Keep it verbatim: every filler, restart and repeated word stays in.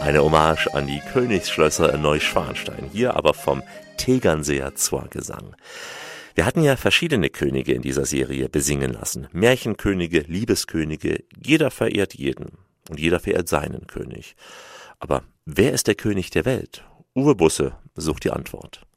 Eine Hommage an die Königsschlösser in Neuschwanstein, hier aber vom Tegernseer Zwargesang. Wir hatten ja verschiedene Könige in dieser Serie besingen lassen. Märchenkönige, Liebeskönige, jeder verehrt jeden und jeder verehrt seinen König. Aber wer ist der König der Welt? Uwe Busse sucht die Antwort.